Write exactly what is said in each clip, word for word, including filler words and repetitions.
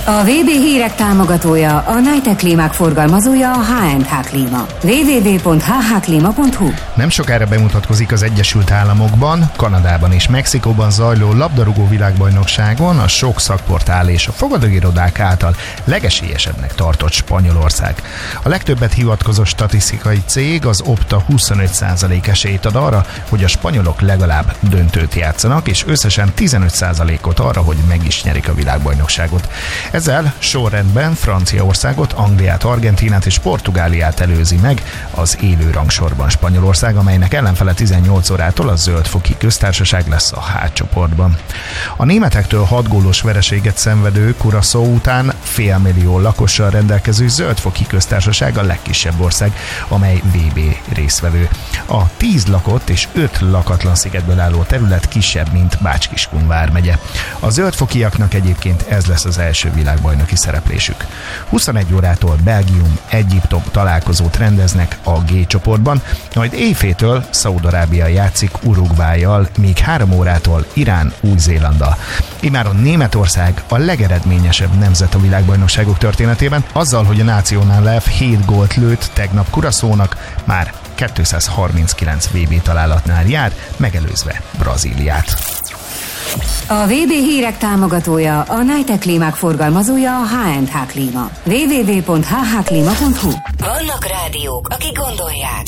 A vé bé hírek támogatója, a Nitec klímák forgalmazója, a há és há Klíma. double-u double-u double-u pont há há klíma pont hú. Nem sokára bemutatkozik az Egyesült Államokban, Kanadában és Mexikóban zajló labdarúgó világbajnokságon a sok szakportál és a fogadóirodák által legesélyesebbnek tartott Spanyolország. A legtöbbet hivatkozó statisztikai cég, az Opta huszonöt százalék esélyt ad arra, hogy a spanyolok legalább döntőt játszanak, és összesen tizenöt százalékot arra, hogy meg is nyerik a világbajnokságot. Ezzel sorrendben Franciaországot, Angliát, Argentínát és Portugáliát előzi meg az élő rangsorban Spanyolország, amelynek ellenfele tizennyolc órától a Zöld-foki Köztársaság lesz a H csoportban. A németektől hat gólos vereséget szenvedő Curaçao után félmillió lakossal rendelkező Zöld-foki Köztársaság a legkisebb ország, amely vé bé résztvevő. A tíz lakott és öt lakatlan szigetből álló terület kisebb, mint Bács-Kiskun vármegye. A zöldfokiaknak egyébként ez lesz az első világbajnoki szereplésük. huszonegy órától Belgium, Egyiptom találkozót rendeznek a G csoportban, majd éjfétől Szaúd-Arábia játszik Uruguayjal, míg három órától Irán Új-Zélanddal. Imáron Németország a legeredményesebb nemzet a világbajnokságok történetében, azzal, hogy a Nacional F hét gólt lőtt tegnap Curaçaónak, már kétszázharminckilenc vé bé találatnál jár, megelőzve Brazíliát. A vé bé hírek támogatója, a Nitec klímák forgalmazója, a há és há Klíma. double-u double-u double-u pont há há klíma pont hú. Vannak rádiók, akik gondolják.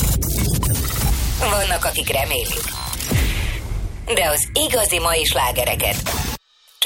Vannak, akik remélik. De az igazi mai slágereket